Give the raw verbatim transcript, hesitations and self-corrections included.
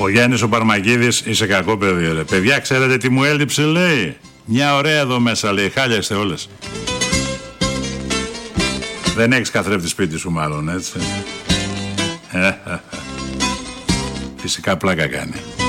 Ο Γιάννης ο Παρμακίδης, είσαι κακό παιδί ρε. Παιδιά, ξέρετε τι μου έλειψε, λέει. Μια ωραία εδώ μέσα, λέει, χάλια είστε όλες. Δεν έχεις καθρέφτη σπίτι σου μάλλον, έτσι. Φυσικά πλάκα κάνει.